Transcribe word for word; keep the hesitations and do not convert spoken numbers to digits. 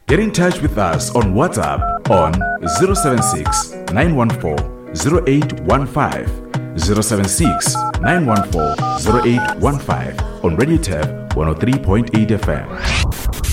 Get in touch with us on WhatsApp on zero seven six, nine one four, zero eight one five, zero seven six, nine one four, zero eight one five on Radio Tab one oh three point eight F M.